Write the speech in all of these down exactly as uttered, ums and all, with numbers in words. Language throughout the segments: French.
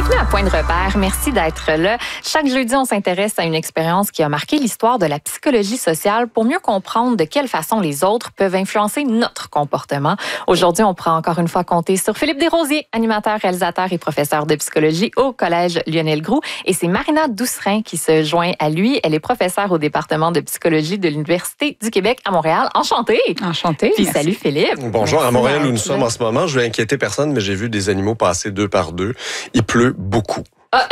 Bienvenue à Point de repère. Merci d'être là. Chaque jeudi, on s'intéresse à une expérience qui a marqué l'histoire de la psychologie sociale pour mieux comprendre de quelle façon les autres peuvent influencer notre comportement. Aujourd'hui, on pourra encore une fois compter sur Philippe Desrosiers, animateur, réalisateur et professeur de psychologie au Collège Lionel Groulx. Et c'est Marina Doucerin qui se joint à lui. Elle est professeure au département de psychologie de l'Université du Québec à Montréal. Enchantée! Enchantée. Puis salut Philippe. Bonjour. Merci à Montréal où nous là. sommes en ce moment, je vais inquiéter personne, mais j'ai vu des animaux passer deux par deux. Il pleut beaucoup. Ah,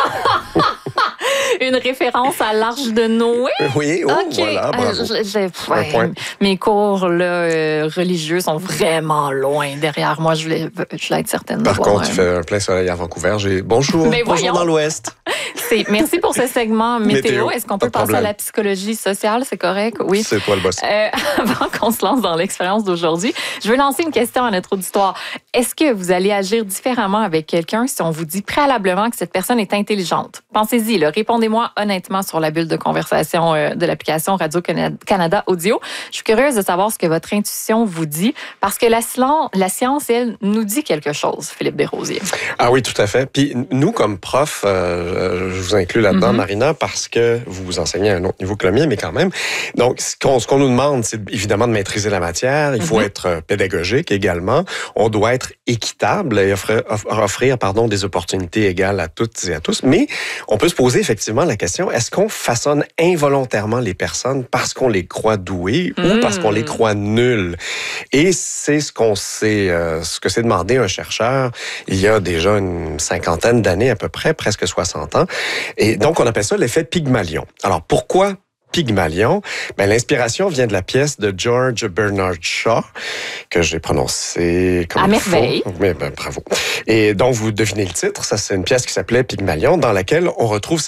une référence à l'Arche de Noé? Oui, oh, OK. voilà, bravo. Euh, je- je- ouais, Un point. mes cours là, euh, religieux sont vraiment loin derrière moi. Je voulais, je voulais être certaine de Par voir, contre, il euh, fait un plein soleil à Vancouver. J'ai bonjour, Mais bonjour voyons. dans l'Ouest. c'est- Merci pour ce segment météo. Météo, Est-ce qu'on pas peut de passer problème. à la psychologie sociale? C'est correct? Oui. C'est toi le boss. Euh, avant qu'on se lance dans l'expérience d'aujourd'hui, je veux lancer une question à notre auditoire. Est-ce que vous allez agir différemment avec quelqu'un si on vous dit préalablement que cette personne est intelligente? Pensez-y, là, répondez-moi honnêtement sur la bulle de conversation euh, de l'application Radio-Canada Audio. Je suis curieuse de savoir ce que votre intuition vous dit, parce que la, science, la science, elle, nous dit quelque chose, Philippe Desrosiers. Ah oui, tout à fait. Puis nous, comme prof, euh, je vous inclus là-dedans, Mm-hmm. Marina, parce que vous vous enseignez à un autre niveau que le mien, mais quand même. Donc, ce qu'on, ce qu'on nous demande, c'est évidemment de maîtriser la matière. Il faut Mm-hmm. être pédagogique également. On doit être équitable et offrir, offrir pardon, des opportunités égales à toutes et à tous. Mais on peut se poser effectivement la question, est-ce qu'on façonne involontairement les personnes parce qu'on les croit douées Mm. ou parce qu'on les croit nulles? Et c'est ce qu'on sait, euh, ce que s'est demandé un chercheur il y a déjà une cinquantaine d'années à peu près, presque soixante ans. Et donc, on appelle ça l'effet Pygmalion. Alors, pourquoi Pygmalion? Ben, l'inspiration vient de la pièce de George Bernard Shaw, que j'ai prononcé comme À il merveille. faut. Mais ben, bravo. Et donc, vous devinez le titre. Ça, c'est une pièce qui s'appelait Pygmalion, dans laquelle on retrouve